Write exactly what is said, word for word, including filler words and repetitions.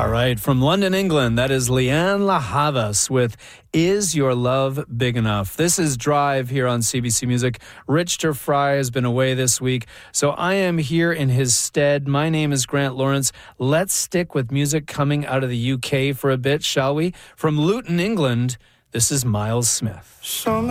All right, from London, England, that is Lianne La Havas with Is Your Love Big Enough? This is Drive here on C B C Music. Rich Fry has been away this week, so I am here in his stead. My name is Grant Lawrence. Let's stick with music coming out of the U K for a bit, shall we? From Luton, England, this is Miles Smith. So